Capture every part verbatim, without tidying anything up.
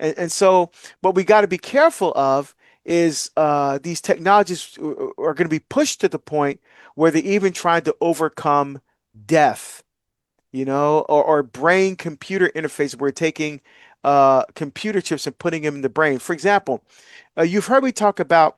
And, and so what we got to be careful of is uh, these technologies are going to be pushed to the point where they're even trying to overcome death, you know, or, or brain computer interface. We're taking uh, computer chips and putting them in the brain. For example, uh, you've heard me talk about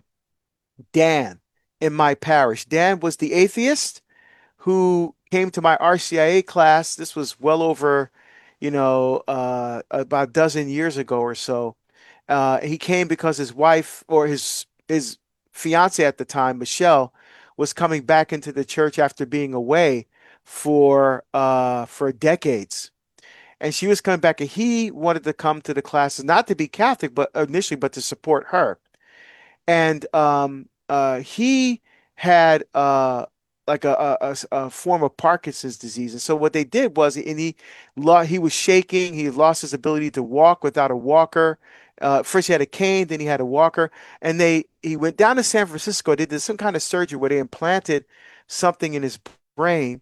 Dan in my parish. Dan was the atheist who came to my R C I A class. This was well over, you know, uh, about a dozen years ago or so. Uh, he came because his wife or his his fiance at the time, Michelle, was coming back into the church after being away for uh, for decades. And she was coming back, and he wanted to come to the classes, not to be Catholic, but initially, but to support her. And um, uh, he had uh, like a, a, a form of Parkinson's disease. And so what they did was, and he lo- he was shaking. He lost his ability to walk without a walker. Uh, first he had a cane, then he had a walker, and they he went down to San Francisco. They did some kind of surgery where they implanted something in his brain,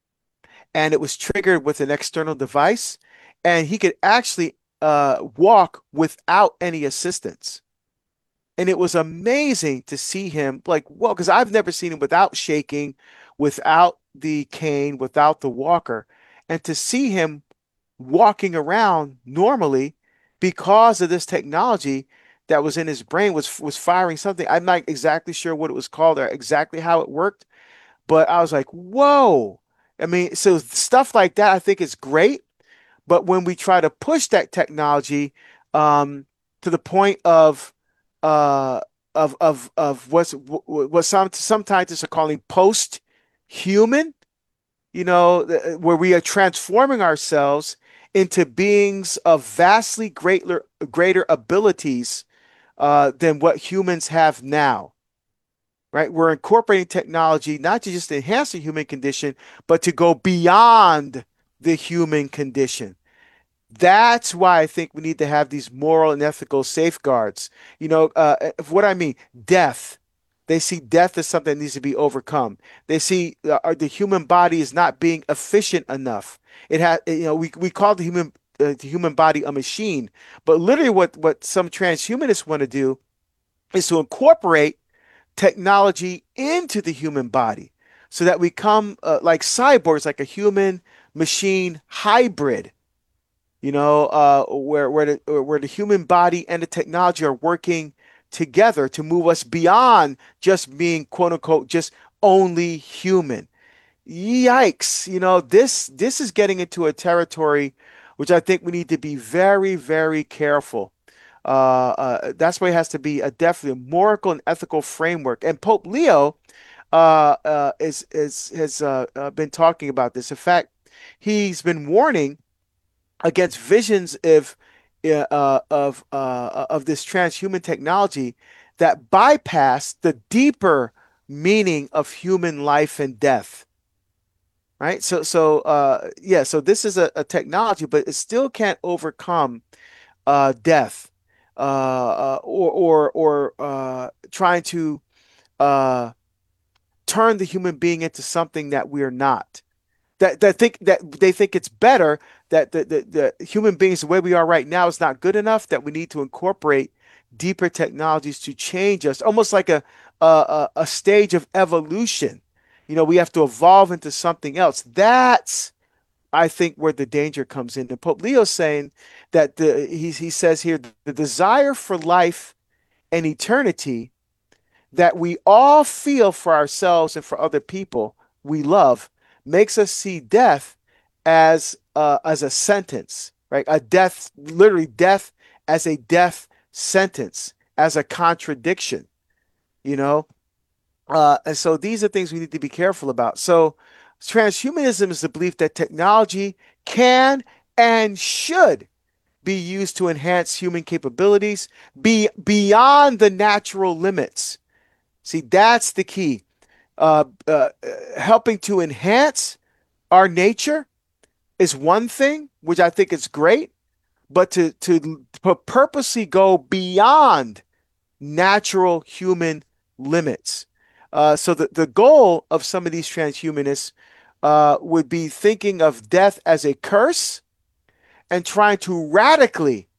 and it was triggered with an external device, and he could actually uh, walk without any assistance. And it was amazing to see him like, well, because I've never seen him without shaking, without the cane, without the walker. And to see him walking around normally because of this technology that was in his brain was was firing something. I'm not exactly sure what it was called or exactly how it worked, but I was like, whoa. I mean, so stuff like that I think is great. But when we try to push that technology um, to the point of uh, of of of what's what some some scientists are calling post-human, you know, where we are transforming ourselves into beings of vastly greater greater abilities uh, than what humans have now. Right? We're incorporating technology not to just enhance the human condition, but to go beyond the human condition. That's why I think we need to have these moral and ethical safeguards. You know, uh, uh, what I mean, death. They see death as something that needs to be overcome. They see uh, uh, the human body is not being efficient enough. It has, you know, we we call the human uh, the human body a machine, but literally, what what some transhumanists want to do is to incorporate technology into the human body, so that we come uh, like cyborgs, like a human machine hybrid, you know, uh, where where the where the human body and the technology are working together to move us beyond just being quote unquote just only human. Yikes! You know, this this is getting into a territory which I think we need to be very, very careful. Uh, uh, that's why it has to be a definitely a moral and ethical framework. And Pope Leo uh, uh, is is has uh, uh, been talking about this. In fact, he's been warning against visions of uh, uh, of uh, of this transhuman technology that bypass the deeper meaning of human life and death. Right. So so uh, yeah. So this is a, a technology, but it still can't overcome uh, death uh, uh, or or or uh, trying to uh, turn the human being into something that we're not. that that think that they think it's better that the, the, the human beings the way we are right now is not good enough, that we need to incorporate deeper technologies to change us, almost like a a, a stage of evolution. You know, we have to evolve into something else. That's I think where the danger comes in. And Pope Leo's saying that the he he says here the desire for life and eternity that we all feel for ourselves and for other people we love makes us see death as uh, as a sentence, right? A death, literally death as a death sentence, as a contradiction, you know? Uh, and so these are things we need to be careful about. So transhumanism is the belief that technology can and should be used to enhance human capabilities be beyond the natural limits. See, that's the key. Uh, uh, helping to enhance our nature is one thing, which I think is great, but to to purposely go beyond natural human limits. Uh, so the, the goal of some of these transhumanists uh, would be thinking of death as a curse and trying to radically